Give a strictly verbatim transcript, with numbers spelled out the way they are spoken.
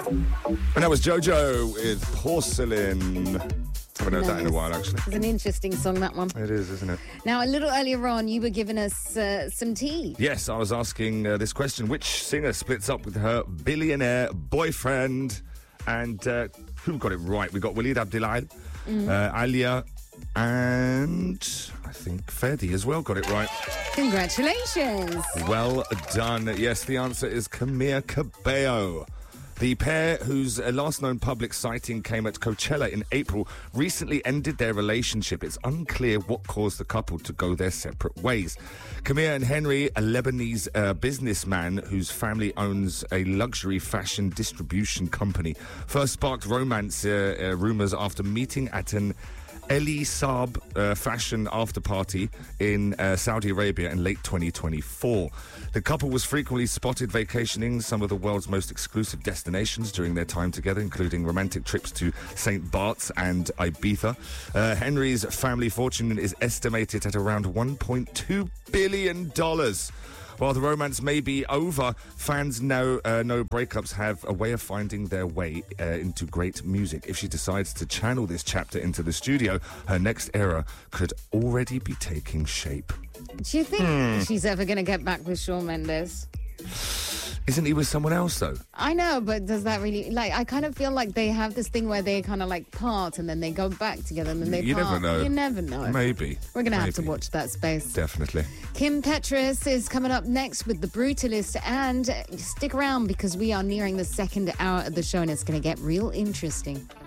And that was JoJo with Porcelain. Haven't heard Nice. that in a while, actually. It's an interesting song, that one. It is, isn't it? Now, a little earlier on, you were giving us uh, some tea. Yes, I was asking uh, this question. Which singer splits up with her billionaire boyfriend? And uh, who got it right? We got Waleed Abdullah, Mm-hmm. uh, Alia, and I think Ferdy as well got it right. Congratulations. Well done. Yes, the answer is Camila Cabello. The pair, whose uh, last known public sighting came at Coachella in April, recently ended their relationship. It's unclear what caused the couple to go their separate ways. Camilla and Henry, a Lebanese uh, businessman whose family owns a luxury fashion distribution company, first sparked romance uh, uh, rumors after meeting at an Eli Saab uh, fashion after party in uh, Saudi Arabia in late twenty twenty-four. The couple was frequently spotted vacationing some of the world's most exclusive destinations during their time together, including romantic trips to Saint Bart's and Ibiza. Uh, Henry's family fortune is estimated at around one point two billion dollars. While the romance may be over, fans know, uh, know breakups have a way of finding their way uh, into great music. If she decides to channel this chapter into the studio, her next era could already be taking shape. Do you think Hmm. she's ever going to get back with Shawn Mendes? Isn't he with someone else, though? I know, but does that really... Like, I kind of feel like they have this thing where they kind of, like, part and then they go back together and then they You never part. know. You never know. Maybe. We're going to have to Maybe. watch that space. Definitely. Kim Petras is coming up next with The Brutalist, and stick around because we are nearing the second hour of the show and it's going to get real interesting.